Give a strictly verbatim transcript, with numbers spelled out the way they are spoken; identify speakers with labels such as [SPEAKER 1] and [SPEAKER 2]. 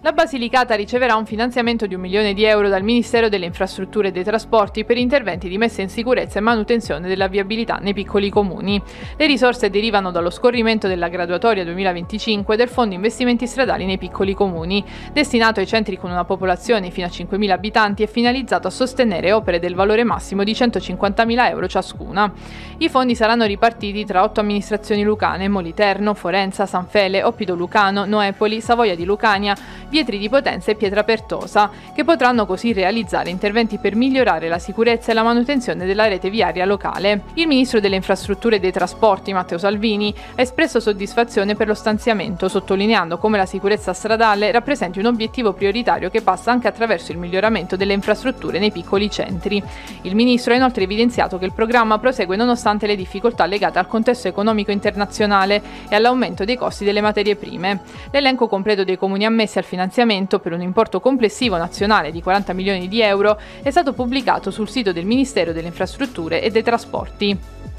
[SPEAKER 1] La Basilicata riceverà un finanziamento di un milione di euro dal Ministero delle Infrastrutture e dei Trasporti per interventi di messa in sicurezza e manutenzione della viabilità nei piccoli comuni. Le risorse derivano dallo scorrimento della graduatoria duemilaventicinque del Fondo Investimenti Stradali nei piccoli comuni, destinato ai centri con una popolazione fino a cinquemila abitanti e finalizzato a sostenere opere del valore massimo di centocinquantamila euro ciascuna. I fondi saranno ripartiti tra otto amministrazioni lucane: Moliterno, Forenza, San Fele, Oppido Lucano, Noepoli, Savoia di Lucania, Vietri di Potenza e Pietrapertosa, che potranno così realizzare interventi per migliorare la sicurezza e la manutenzione della rete viaria locale. Il ministro delle Infrastrutture e dei Trasporti, Matteo Salvini, ha espresso soddisfazione per lo stanziamento, sottolineando come la sicurezza stradale rappresenti un obiettivo prioritario che passa anche attraverso il miglioramento delle infrastrutture nei piccoli centri. Il ministro ha inoltre evidenziato che il programma prosegue nonostante le difficoltà legate al contesto economico internazionale e all'aumento dei costi delle materie prime. L'elenco completo dei comuni ammessi al finanziamento per un importo complessivo nazionale di quaranta milioni di euro è stato pubblicato sul sito del Ministero delle Infrastrutture e dei Trasporti.